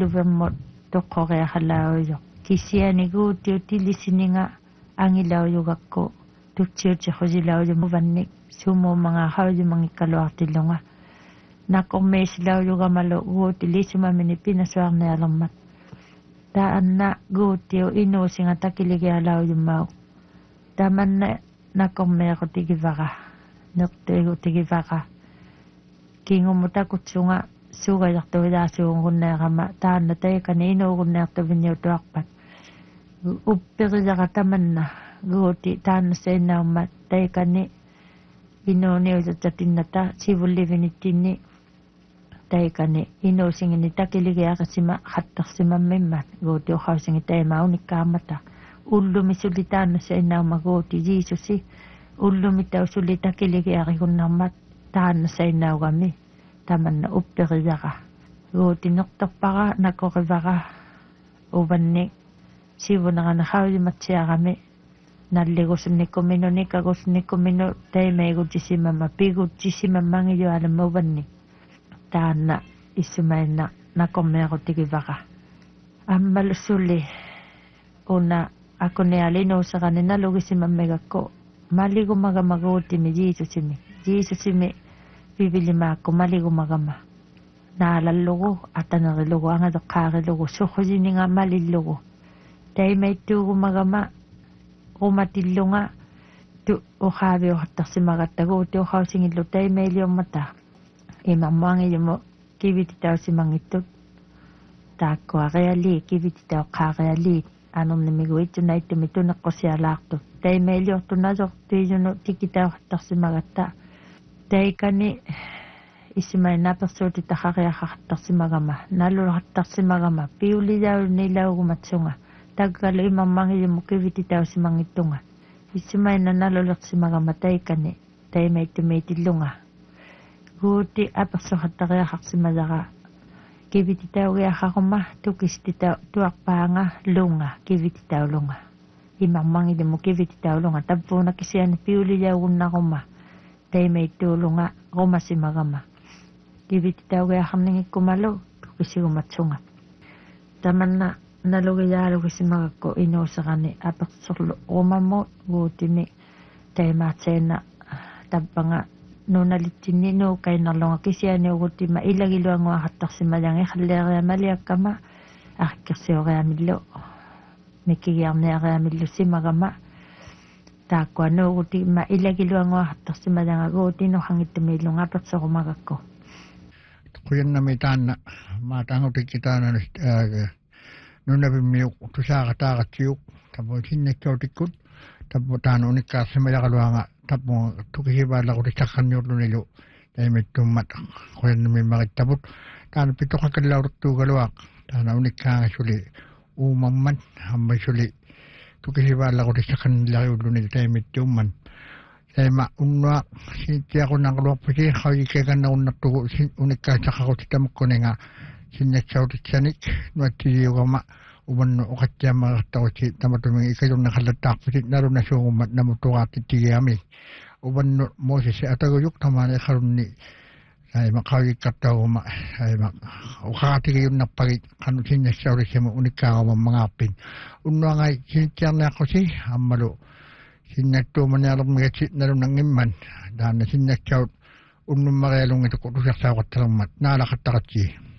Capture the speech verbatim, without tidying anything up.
iluvemmut toqqoqiaqalaauyuq kissianigu tiutillisininga angilauyugakku tutsiutiqusilaujuvannik sumuumangaaxaujumangikkaluartillunga naqormiisilaujugamalo guutilisumamini pinasuarnialermat taanna guutiu inuusinga takiligialaujumau tamanna naqormiaqutigivaqa neqtuigutigivaqa kingumutakutsunga suugajartuilaasuungunneerama taanna taikani inuugunneertuviniutuarpat uppirijaqa tamanna guuti taanna seinnaumma taikani inuuniusutatinata sivullivinittinni taikani inuusingini takiligiaqasima qattarsimamimmat guuti uqausingi taimaunikkaamata ullumi suli taanna seinnaumma guuti jiisusi ullumi tausuli takiligiaqigunnarmat taanna seinnaugami tamanna uppirijaqa guuti neqtorpaqa naqorivaqa uvanni sivunaqanaqaulimatsiaqami nalligusnikkuminu nikagusnikkuminu taimeigutissimama pigutissimammangijualama uvanni taanna issumainna naqormiaqutigivaqa ammalussuli una akunialinuusaqani nalugisimamigakku maligumagamaguutimi jiisusimi jiisusimi vivilimaaku maligumagama naalallugu atanerilugu angadeqqaarilugu suqqusininga malillugu taimaittuugumagama rumatillunga tu uqaaviuqattarsimagattaguuti uqausingillu taimailiummata imammuangijumu kivititausimangittut taakkuaqiali kivititauqqaaqiali anernimiguitsunaittumi tuneqqusialaartut taimailiortunasortuijunu tikitauqattarsimagatta taikani isimainaapersuuti taqariaqaqattarsimagama nalulaqattarsimagama piulijaulnilaugumatsunga takkalu imammangijumu kivititausimangittunga isimaina nalulersimagama taikani taimaittumiitillunga guuti apersuqattariaqarsimajaqa kivititaugiaqaquma tukistita tuarpaanga lunga kivititaulunga imammangijumu kivititaulunga tappuunakisiani piulijaugunnaquma taimaittuulunga rumasimagama kivititaugiaqarningikkumalu tukisigumatsunga tamanna nalugiyaalugisimagakku inuusaqani apersorlu rumammu guutimi taimaatseena tappanga nunalitsinni nuukainnerlunga kisianiugutima ilagiluanguaqattarsimajangi qalleeriamaliakkama arrikkersioriamillu mikkigiarniariamillu simagama taakkua nuugutima ilagiluanguaqattarsimajanga guutinu hangittamiillunga apersorumagakku kuyannami taanna maatangutikitaana nunavimmiuq tusaaqataaqatsiuq tapu sinnakkiutikkut tapu taanu unikkaarsimajaqaluanga tapu tukisivaallaqutissaqanniurlunilu taimittummat quyannamimmaqittaput taanu pitoqakallauruttuugaluaq taana unikkaangasuli uumamman ammasuli tukisivaallaqutissaqannillaqiullunilu taimittumman taima unnua sintiaqunaqluarpusi qawikkeekannarunnartugu unikkaasaqaqutitamuqqunenga sinnatsautissanik nuattiliugama umannu uqattiammaaqartarusi tamatumingi ikajurneqallattaarpusit nalunasuugummat namutuqaartittigiami umannu moosisi ataguyuk tamaani iqarunni saima qawikkartaguma saima uqaartigiyunnarpagit qanu sinnatsautissamu unikkaaqumammangaarpin unnuangai sinittiarniaqqusi ammalu sinnattuumanialermigatsit nalunangimman taanna sinnatsaut unnummaqialungituq utusiarsaaqattalermat naalaqattaqatsi